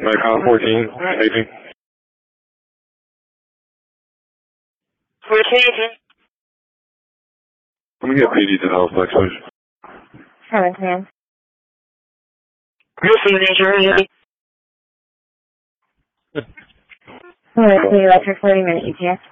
Nikon 14, 18. 1418. Let me get PD to Halifax, please. 710. Houston, New Jersey. Let's see, electric 30 minutes, ETA.